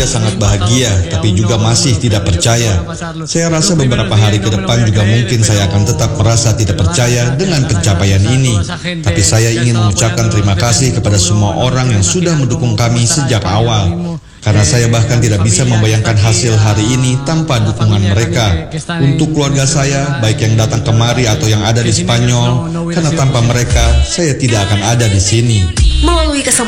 keluarga sangat bahagia, tapi juga masih tidak percaya. Saya rasa beberapa hari ke depan juga mungkin saya akan tetap merasa tidak percaya dengan pencapaian ini. Tapi saya ingin mengucapkan terima kasih kepada semua orang yang sudah mendukung kami sejak awal. Karena saya bahkan tidak bisa membayangkan hasil hari ini tanpa dukungan mereka. Untuk keluarga saya, baik yang datang kemari atau yang ada di Spanyol, karena tanpa mereka, saya tidak akan ada di sini. Melalui